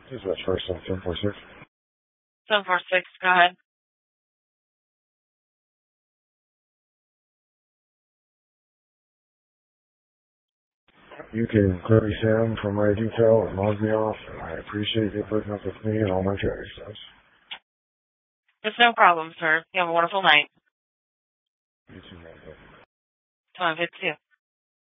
This is West First on 746. 746, go ahead. You can clearly Sam from my detail. It logs me off, and I appreciate you putting up with me and all my charity stuff. It's no problem, sir. You have a wonderful night. You too, man. Time, good too.